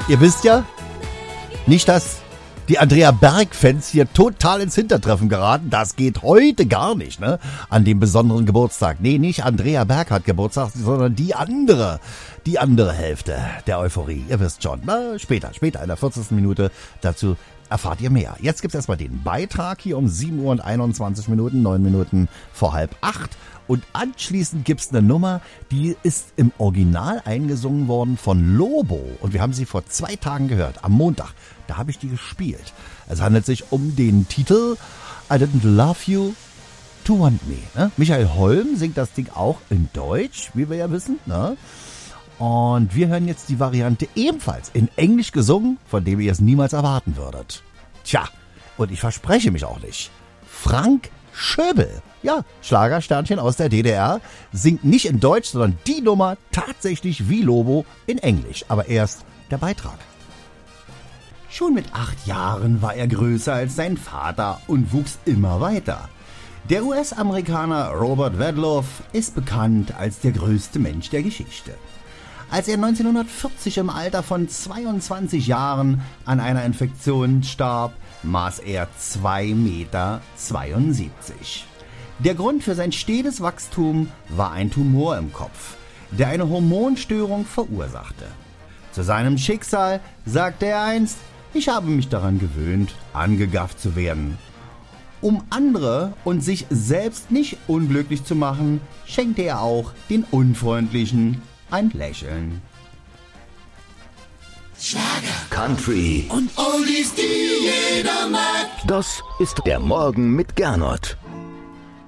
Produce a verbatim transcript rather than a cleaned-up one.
Ihr wisst ja, nicht, dass die Andrea Berg-Fans hier total ins Hintertreffen geraten. Das geht heute gar nicht, ne? An dem besonderen Geburtstag. Nee, nicht Andrea Berg hat Geburtstag, sondern die andere. Die andere Hälfte der Euphorie. Ihr wisst schon. Na, später, später in der vierzigsten Minute dazu erfahrt ihr mehr. Jetzt gibt's erstmal den Beitrag hier um sieben Uhr und einundzwanzig Minuten, neun Minuten vor halb acht. Und anschließend gibt's eine Nummer, die ist im Original eingesungen worden von Lobo. Und wir haben sie vor zwei Tagen gehört, am Montag. Da habe ich die gespielt. Es handelt sich um den Titel I Didn't Love You to Want Me. Ne? Michael Holm singt das Ding auch in Deutsch, wie wir ja wissen. Ne? Und wir hören jetzt die Variante ebenfalls in Englisch gesungen, von dem ihr es niemals erwarten würdet. Tja, und ich verspreche mich auch nicht. Frank Schöbel, ja, Schlagersternchen aus der D D R, singt nicht in Deutsch, sondern die Nummer tatsächlich wie Lobo in Englisch. Aber erst der Beitrag. Schon mit acht Jahren war er größer als sein Vater und wuchs immer weiter. Der U S-Amerikaner Robert Wadloff ist bekannt als der größte Mensch der Geschichte. Als er neunzehnhundertvierzig im Alter von zweiundzwanzig Jahren an einer Infektion starb, maß er zwei Meter zweiundsiebzig. Der Grund für sein stetes Wachstum war ein Tumor im Kopf, der eine Hormonstörung verursachte. Zu seinem Schicksal sagte er einst: Ich habe mich daran gewöhnt, angegafft zu werden. Um andere und sich selbst nicht unglücklich zu machen, schenkte er auch den Unfreundlichen ein Lächeln. Schlager, Country und Oldies, die jeder mag. Das ist der Morgen mit Gernot.